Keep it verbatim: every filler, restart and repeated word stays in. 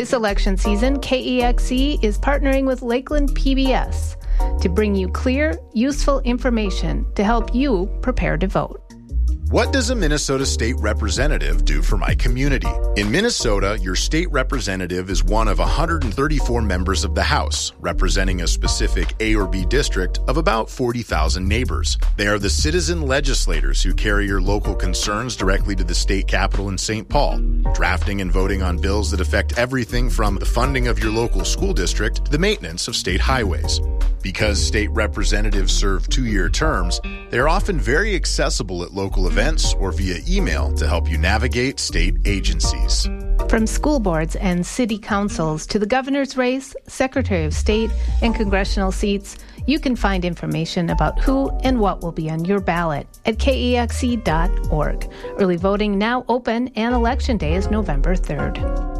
This election season, K E X E is partnering with Lakeland P B S to bring you clear, useful information to help you prepare to vote. What does a Minnesota state representative do for my community? In Minnesota, your state representative is one of one hundred thirty-four members of the House, representing a specific A or B district of about forty thousand neighbors. They are the citizen legislators who carry your local concerns directly to the state capitol in Saint Paul, drafting and voting on bills that affect everything from the funding of your local school district to the maintenance of state highways. Because state representatives serve two-year terms, they are often very accessible at local events or via email to help you navigate state agencies. From school boards and city councils to the governor's race, secretary of state, and congressional seats, you can find information about who and what will be on your ballot at K E X E dot org. Early voting now open, and Election Day is November third.